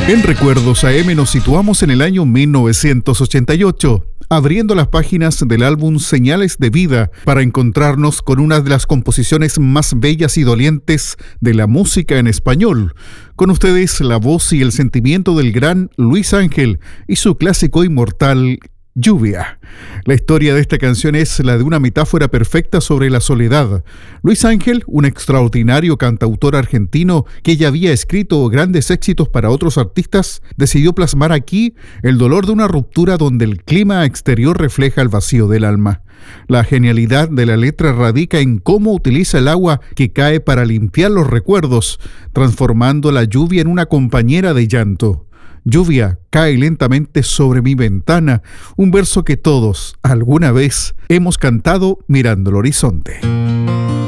En Recuerdos AM nos situamos en el año 1988, abriendo las páginas del álbum Señales de Vida para encontrarnos con una de las composiciones más bellas y dolientes de la música en español. Con ustedes la voz y el sentimiento del gran Luis Ángel y su clásico inmortal Lluvia. La historia de esta canción es la de una metáfora perfecta sobre la soledad. Luis Ángel, un extraordinario cantautor argentino que ya había escrito grandes éxitos para otros artistas, decidió plasmar aquí el dolor de una ruptura donde el clima exterior refleja el vacío del alma. La genialidad de la letra radica en cómo utiliza el agua que cae para limpiar los recuerdos, transformando la lluvia en una compañera de llanto. Lluvia cae lentamente sobre mi ventana, un verso que todos, alguna vez, hemos cantado mirando el horizonte.